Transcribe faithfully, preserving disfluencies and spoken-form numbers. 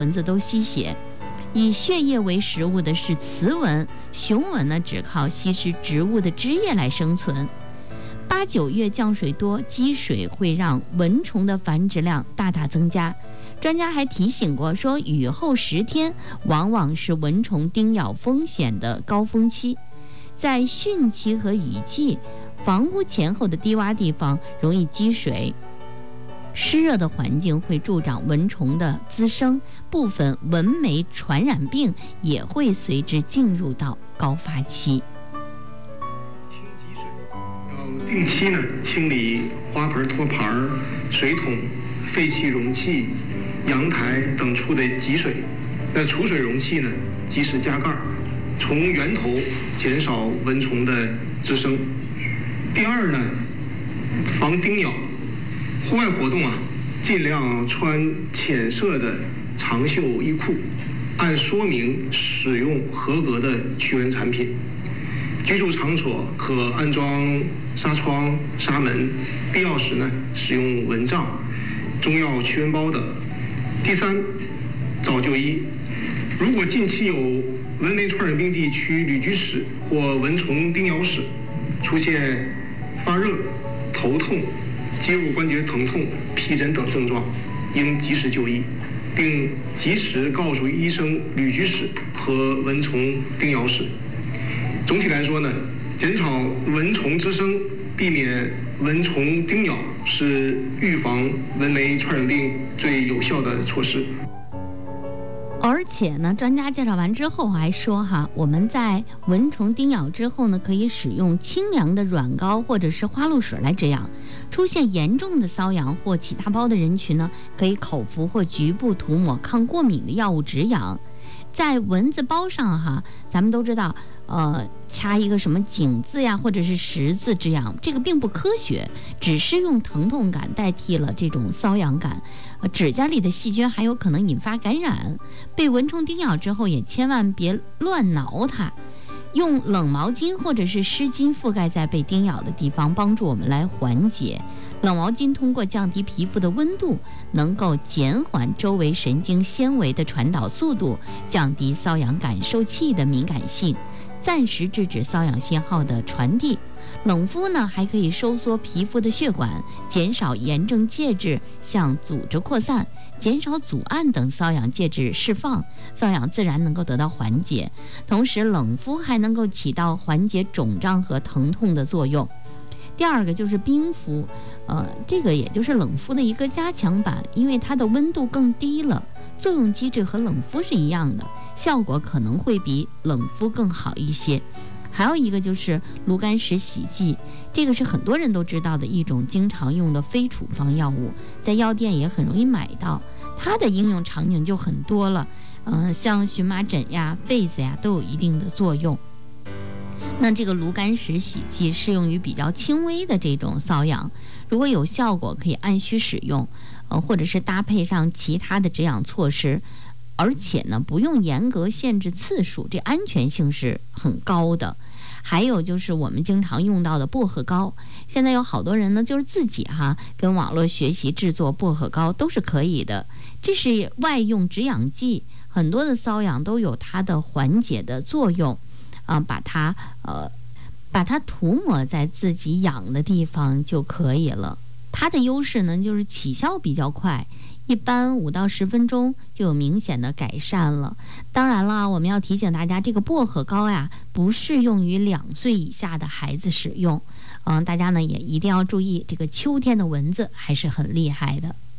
蚊子都吸血。以血液为食物的是雌蚊，雄蚊呢只靠吸食植物的汁液来生存。八九月降水多，积水会让蚊虫的繁殖量大大增加。专家还提醒过说，雨后十天往往是蚊虫叮咬风险的高峰期，在汛期和雨季，房屋前后的低洼地方容易积水，湿热的环境会助长蚊虫的滋生，部分蚊媒传染病也会随之进入到高发期。 清积水，要定期呢清理花盆、托盘、水桶、废弃容器、阳台等处的积水。那储水容器呢，及时加盖，从源头减少蚊虫的滋生。第二呢，防叮咬。户外活动啊，尽量穿浅色的长袖衣裤，按说明使用合格的驱蚊产品。居住场所可安装纱窗、纱门，必要时呢使用蚊帐、中药驱蚊包等。第三，早就医。如果近期有蚊媒传染病地区旅居史或蚊虫叮咬史，出现发热、头痛、肌肉关节疼痛、皮疹等症状，应及时就医，并及时告诉医生旅居史和蚊虫叮咬史。总体来说呢，减少蚊虫滋生，避免蚊虫叮咬是预防蚊媒传染病最有效的措施。 而且呢，专家介绍完之后还说哈，我们在蚊虫叮咬之后呢，可以使用清凉的软膏或者是花露水来止痒。出现严重的瘙痒或起大包的人群呢，可以口服或局部涂抹抗过敏的药物止痒。在蚊子包上哈，咱们都知道，呃，掐一个什么井字呀，或者是十字止痒，这个并不科学，只是用疼痛感代替了这种瘙痒感。呃，指甲里的细菌还有可能引发感染。被蚊虫叮咬之后，也千万别乱挠它。用冷毛巾或者是湿巾覆盖在被叮咬的地方，帮助我们来缓解。冷毛巾通过降低皮肤的温度，能够减缓周围神经纤维的传导速度，降低瘙痒感受器的敏感性，暂时制止瘙痒信号的传递。冷敷呢，还可以收缩皮肤的血管，减少炎症介质向组织扩散，减少阻按等瘙痒介质释放，瘙痒自然能够得到缓解。同时，冷敷还能够起到缓解肿胀和疼痛的作用。第二个就是冰敷，呃，这个也就是冷敷的一个加强版，因为它的温度更低了，作用机制和冷敷是一样的，效果可能会比冷敷更好一些。还有一个就是炉甘石洗剂，这个是很多人都知道的一种经常用的非处方药物，在药店也很容易买到，它的应用场景就很多了，嗯、呃，像荨麻疹呀、痱子呀都有一定的作用。那这个炉甘石洗剂适用于比较轻微的这种瘙痒，如果有效果可以按需使用，呃，或者是搭配上其他的止痒措施。而且呢，不用严格限制次数，这安全性是很高的。还有就是我们经常用到的薄荷膏，现在有好多人呢，就是自己哈跟网络学习制作薄荷膏都是可以的。这是外用止痒剂，很多的瘙痒都有它的缓解的作用，啊、呃，把它呃把它涂抹在自己痒的地方就可以了。它的优势呢，就是起效比较快。一般五到十分钟就有明显的改善了。当然了，我们要提醒大家，这个薄荷膏呀，不适用于两岁以下的孩子使用。嗯，大家呢也一定要注意，这个秋天的蚊子还是很厉害的。